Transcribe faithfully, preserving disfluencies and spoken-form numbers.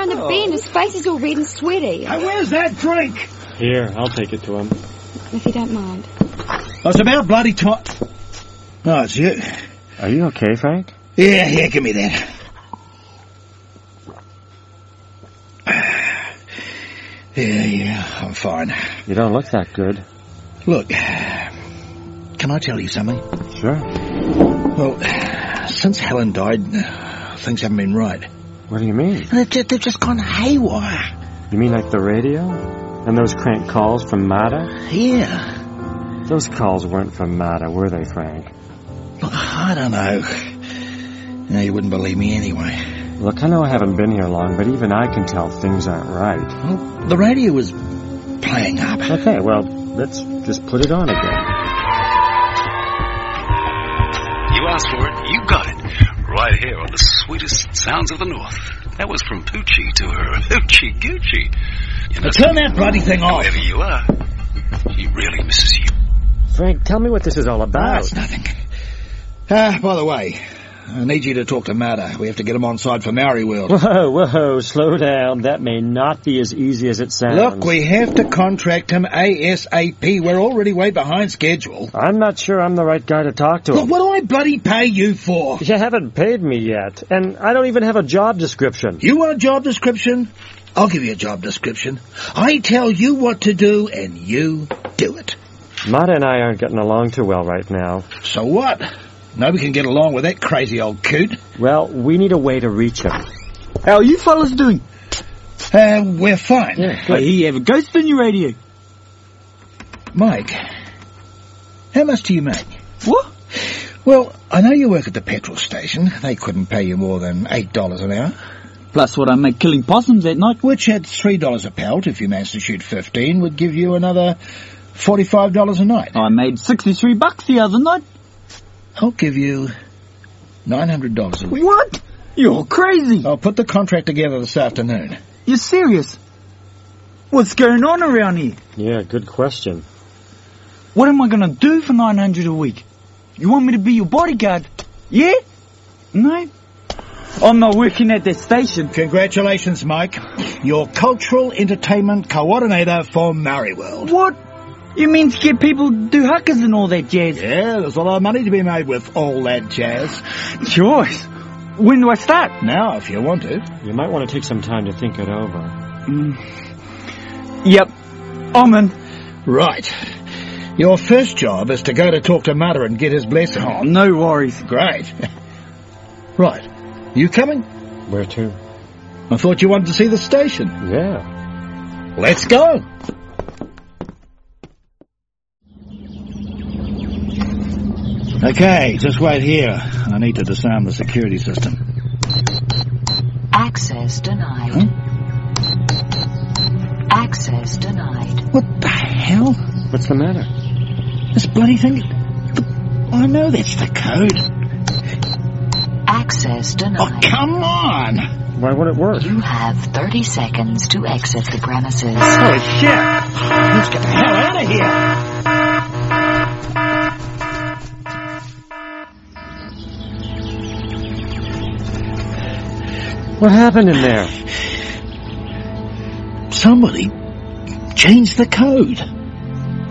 behind the oh. bin. His face is all red and sweaty. Hey, where's that drink? Here, I'll take it to him. If you don't mind. Oh, it's about bloody time. Oh, it's you. Are you okay, Frank? Yeah, yeah, give me that. Yeah, yeah, I'm fine. You don't look that good. Look, can I tell you something? Sure. Well, since Helen died, things haven't been right. What do you mean? They've just, they've just gone haywire. You mean like the radio? And those crank calls from Mata? Yeah. Those calls weren't from Mata, were they, Frank? Look, I don't know. No, you wouldn't believe me anyway. Look, I know I haven't been here long, but even I can tell things aren't right. Well, the radio was playing up. Okay, well, let's just put it on again. You asked for it, you got it. Right here on the sweetest sounds of the North. That was from Poochie to her Hoochie Goochie. You know, turn that bloody thing off. Wherever you are, she really misses you. Frank, tell me what this is all about. Oh, it's nothing. Ah, by the way, I need you to talk to Mata. We have to get him on side for Maori World. Whoa, whoa, slow down. That may not be as easy as it sounds. Look, we have to contract him ASAP. We're already way behind schedule. I'm not sure I'm the right guy to talk to him. Look, what do I bloody pay you for? You haven't paid me yet, and I don't even have a job description. You want a job description? I'll give you a job description. I tell you what to do, and you do it. Mata and I aren't getting along too well right now. So what? Nobody can get along with that crazy old coot. Well, we need a way to reach him. How are you fellas doing? Uh, we're fine. Yeah, I hear you have a ghost on your radio. Mike, how much do you make? What? Well, I know you work at the petrol station. They couldn't pay you more than eight dollars an hour. Plus what I make killing possums at night. Which at three dollars a pelt, if you managed to shoot fifteen, would give you another forty-five dollars a night. I made sixty-three bucks the other night. I'll give you nine hundred dollars a week. What? You're crazy. I'll put the contract together this afternoon. You're serious? What's going on around here? Yeah, good question. What am I going to do for nine hundred a week? You want me to be your bodyguard? Yeah? No? I'm not working at that station. Congratulations, Mike. You're Cultural Entertainment Coordinator for Maori World. What? You mean to get people to do huckers and all that jazz? Yeah, there's a lot of money to be made with all that jazz. Choice. When do I start? Now, if you want to. You might want to take some time to think it over. Mm. Yep. I'm in. Right. Your first job is to go to talk to Mata and get his blessing. Oh, no worries. Great. Right. You coming? Where to? I thought you wanted to see the station. Yeah. Let's go. Okay, just wait here. I need to disarm the security system. Access denied. Huh? Access denied. What the hell? What's the matter? This bloody thing... I know that's the code. Access denied. Oh, come on! Why would it work? You have thirty seconds to exit the premises. Holy shit! Let's get the hell out of here! What happened in there? Somebody changed the code.